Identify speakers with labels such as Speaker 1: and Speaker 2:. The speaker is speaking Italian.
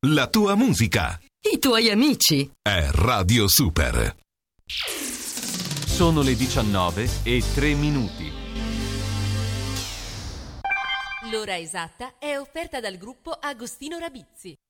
Speaker 1: la tua musica.
Speaker 2: I tuoi amici.
Speaker 1: È Radio Super.
Speaker 3: Sono le 19:03.
Speaker 4: L'ora esatta è offerta dal gruppo Agostino Rabizzi.